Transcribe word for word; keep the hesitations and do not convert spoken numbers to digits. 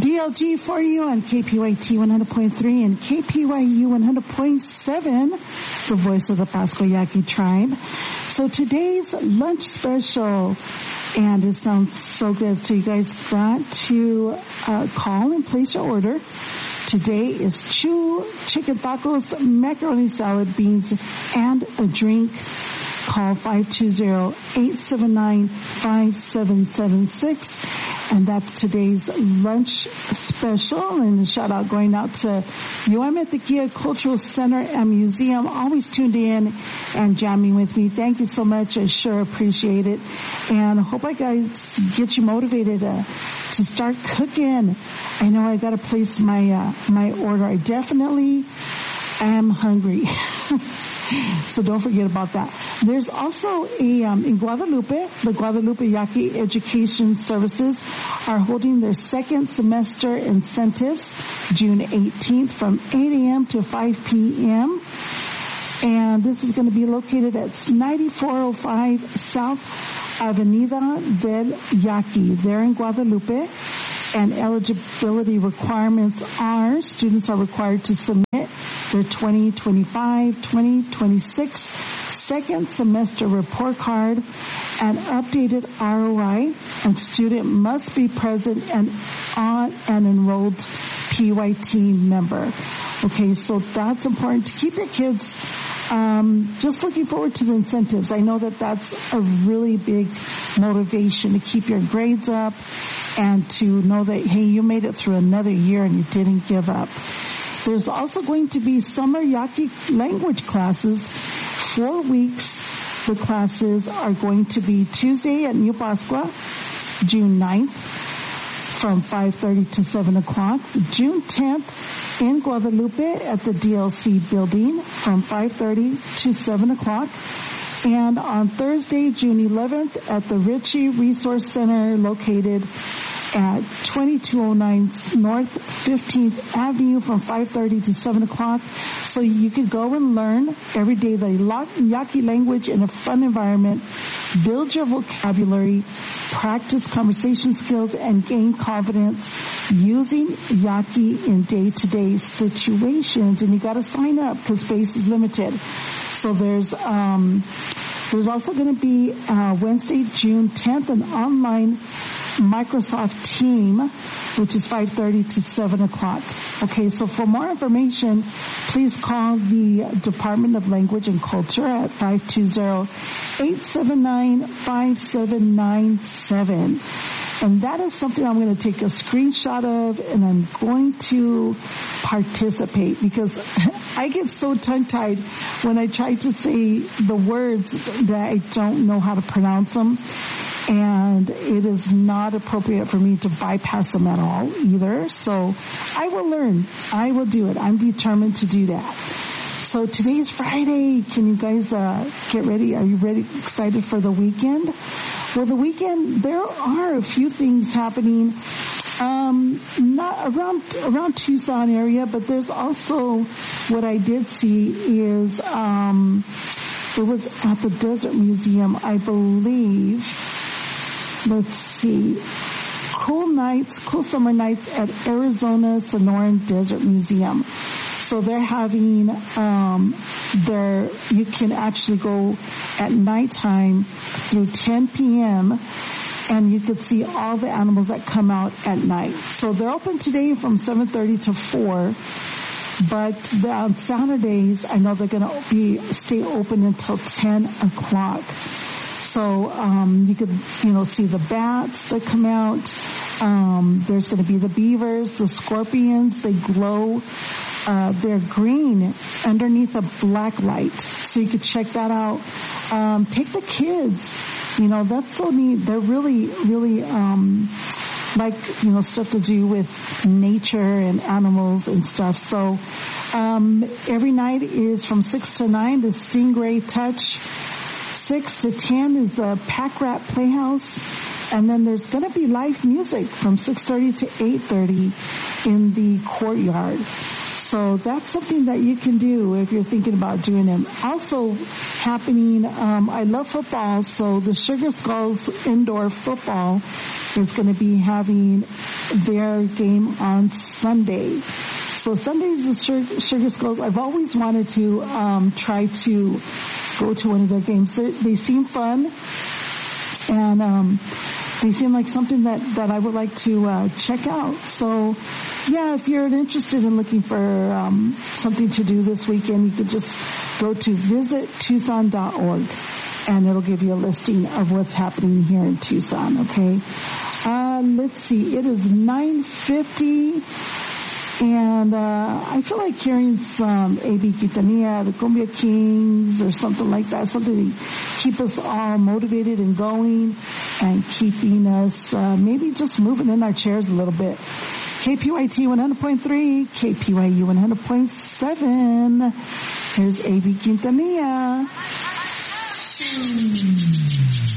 D L G for you on K P Y T one hundred point three and K P Y U one hundred point seven, the voice of the Pasco Yaqui tribe. So today's lunch special, and it sounds so good. So you guys got to uh, call and place your order. Today is chew chicken tacos, macaroni salad, beans, and a drink. Call five two zero, eight seven nine, five seven seven six. And that's today's lunch special. And a shout out going out to U M at the Kia Cultural Center and Museum. Always tuned in and jamming with me. Thank you so much. I sure appreciate it. And I hope I guys get you motivated uh, to start cooking. I know I got to place my, uh, my order. I definitely am hungry. So don't forget about that. There's also a, um, in Guadalupe, the Guadalupe Yaqui Education Services are holding their second semester incentives June eighteenth from eight a.m. to five p.m. And this is going to be located at ninety-four oh five South Avenida del Yaqui. They're in Guadalupe. And eligibility requirements are students are required to submit their twenty twenty-five twenty twenty-six second semester report card and updated R O I, and student must be present and on an enrolled P Y T member. Okay, so that's important to keep your kids um just looking forward to the incentives. I know that that's a really big motivation to keep your grades up and to know that, hey, you made it through another year and you didn't give up. There's also going to be summer Yaqui language classes, four weeks. The classes are going to be Tuesday at New Pascua, June ninth, from five thirty to seven o'clock. June tenth in Guadalupe at the D L C building from five thirty to seven o'clock. And on Thursday, June eleventh, at the Ritchie Resource Center located at twenty-two oh nine North fifteenth Avenue from five thirty to seven o'clock. So you can go and learn every day the Yaqui language in a fun environment, build your vocabulary, practice conversation skills, and gain confidence using Yaqui in day-to-day situations. And you got to sign up because space is limited. So there's um there's also going to be uh Wednesday, June tenth, an online Microsoft Team, which is five thirty to seven o'clock. Okay, so for more information, please call the Department of Language and Culture at five two zero, eight seven nine, five seven nine seven. And that is something I'm going to take a screenshot of, and I'm going to participate because I get so tongue-tied when I try to say the words that I don't know how to pronounce them. And it is not appropriate for me to bypass them at all either. So I will learn. I will do it. I'm determined to do that. So today's Friday. Can you guys uh get ready? Are you ready? Excited for the weekend? Well, the weekend, there are a few things happening, um, not around, around Tucson area, but there's also what I did see is, um, it was at the Desert Museum, I believe. Let's see. Cool nights, cool summer nights at Arizona Sonoran Desert Museum. So they're having, um, their, you can actually go at nighttime through ten p.m. and you could see all the animals that come out at night. So they're open today from seven thirty to four, but on Saturdays, I know they're going to be, stay open until ten o'clock. So, um, you could, you know, see the bats that come out. Um, there's going to be the beavers, the scorpions. They glow. Uh, they're green underneath a black light. So you could check that out. Um, take the kids. You know, that's so neat. They're really, really, um, like, you know, stuff to do with nature and animals and stuff. So, um, every night is from six to nine, the Stingray Touch. six to ten is the Pack Rat Playhouse. And then there's going to be live music from six thirty to eight thirty in the courtyard. So that's something that you can do if you're thinking about doing it. Also happening, um, I love football, so the Sugar Skulls indoor football is going to be having their game on Sunday. So Sundays the Sugar Skulls, I've always wanted to um, try to go to one of their games. They, they seem fun, and um, they seem like something that, that I would like to uh, check out. So, yeah, if you're interested in looking for um, something to do this weekend, you could just go to visit tucson dot org, and it'll give you a listing of what's happening here in Tucson, okay? Uh, let's see, it is nine fifty. And, uh, I feel like hearing some A B Quintanilla, the Cumbia Kings, or something like that, something to keep us all motivated and going and keeping us, uh, maybe just moving in our chairs a little bit. K P Y T one hundred point three, K P Y U one hundred point seven. Here's A B Quintanilla.